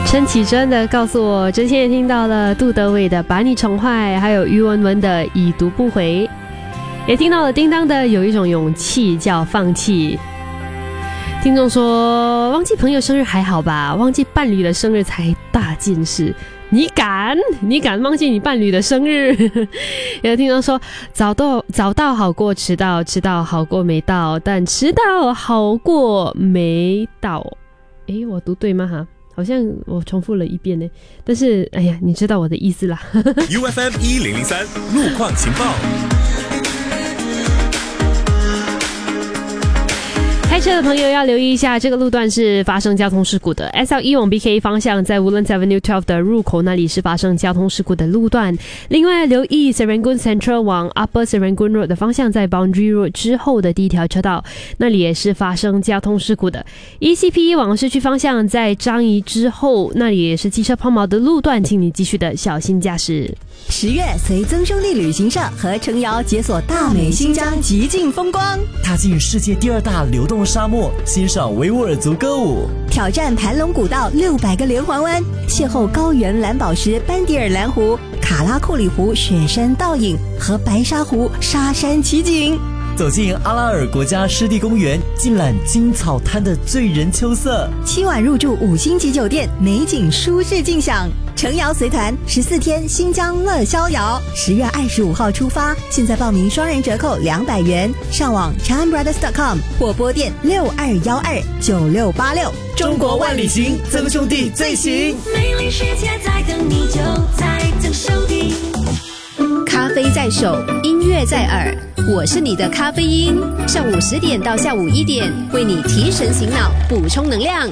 陈绮贞的告诉我，之前也听到了杜德伟的把你宠坏，还有于文文的已读不回，也听到了叮当的有一种勇气叫放弃。听众说忘记朋友生日还好吧，忘记伴侣的生日才大件事。你敢忘记你伴侣的生日？有听众说早到好过迟到，迟到好过没到，但迟到好过没到。诶，我读对吗哈？好像我重复了一遍呢，但是哎呀，你知道我的意思啦。 UFM 1003路况情报。 开车的朋友要留意一下，这个路段是发生交通事故的。SL1 往 BK 方向，在 Woodlands Avenue 12的入口那里是发生交通事故的路段。另外留意 Serangoon Central 往 Upper Serangoon Road 的方向，在 Boundary Road 之后的第一条车道，那里也是发生交通事故的。ECP 往市区方向，在樟宜之后，那里也是机车抛锚的路段，请你继续的小心驾驶。 10月随曾兄弟旅行社和程瑶解锁大美新疆极尽风光， 踏进世界第2大流动沙漠，欣赏维吾尔族歌舞， 挑战盘龙古道600个连环弯，邂逅高原蓝宝石班迪尔蓝湖、卡拉库里湖雪山倒影和白沙湖沙山奇景， 走进阿拉尔国家湿地公园，尽览金草滩的醉人秋色。 7晚入住5星级酒店，美景舒适尽享。程瑶随团14天新疆乐逍遥，10月25号出发，现在报名双人折扣200元，上网 ChanBrothers.com 或拨电62129686。 中国万里行，曾兄弟最行。 美丽世界在等你，就在曾兄弟。 咖啡在手，音乐在耳，我是你的咖啡因。上午10点到下午1点，为你提神醒脑，补充能量。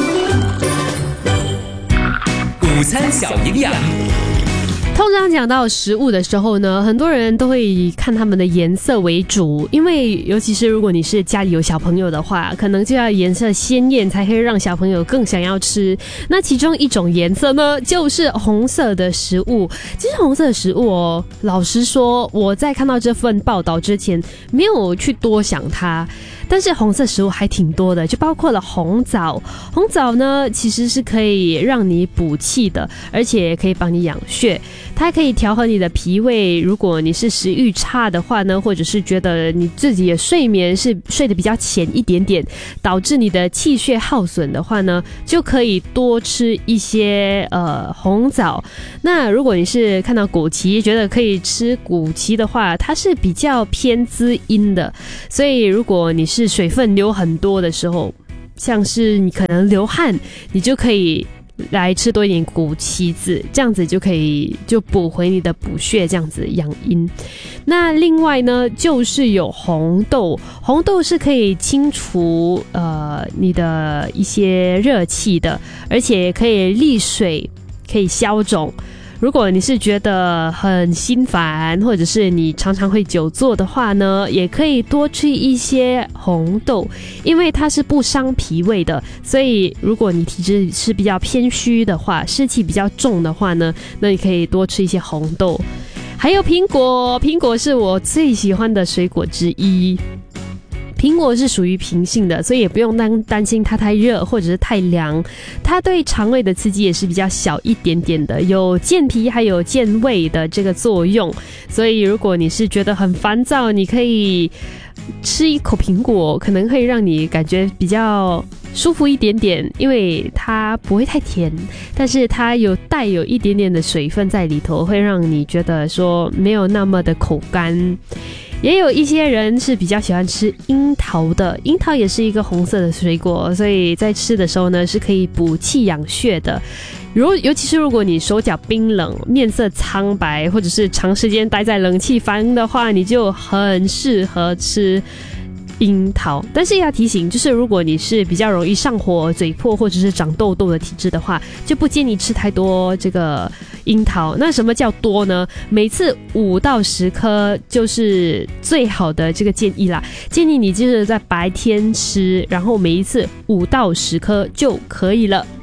午餐小营养。 通常讲到食物的时候呢，很多人都会以看他们的颜色为主，因为尤其是如果你是家里有小朋友的话，可能就要颜色鲜艳才会让小朋友更想要吃。那其中一种颜色呢，就是红色的食物。其实红色的食物老实说，我在看到这份报道之前没有去多想它，但是红色食物还挺多的，就包括了红枣。红枣呢，其实是可以让你补气的，而且可以帮你养血。它可以调和你的脾胃，如果你是食欲差的话呢，或者是觉得你自己的睡眠是睡得比较浅一点点，导致你的气血耗损的话呢，就可以多吃一些红枣。那如果你是看到枸杞觉得可以吃枸杞的话，它是比较偏滋阴的，所以如果你是水分流很多的时候，像是你可能流汗，你就可以来吃多一点枸杞子，这样子就可以就补回你的补血，这样子养阴。那另外呢，就是有红豆，红豆是可以清除你的一些热气的，而且可以利水，可以消肿。如果你是觉得很心烦，或者是你常常会久坐的话呢，也可以多吃一些红豆，因为它是不伤脾胃的，所以如果你体质是比较偏虚的话，湿气比较重的话呢，那你可以多吃一些红豆。还有苹果，苹果是我最喜欢的水果之一。苹果是属于平性的，所以也不用担心它太热或者是太凉，它对肠胃的刺激也是比较小一点点的，有健脾还有健胃的这个作用。所以如果你是觉得很烦躁，你可以吃一口苹果，可能会让你感觉比较舒服一点点，因为它不会太甜，但是它带有一点点的水分在里头，会让你觉得说没有那么的口干。也有一些人是比较喜欢吃樱桃的，樱桃也是一个红色的水果，所以在吃的时候呢，是可以补气养血的。尤其是如果你手脚冰冷、面色苍白，或者是长时间待在冷气房的话，你就很适合吃樱桃。但是要提醒，就是如果你是比较容易上火、嘴破或者是长痘痘的体质的话，就不建议吃太多这个樱桃。那什么叫多呢？每次5到10颗就是最好的这个建议啦。建议你就是在白天吃，然后每一次5到10颗就可以了。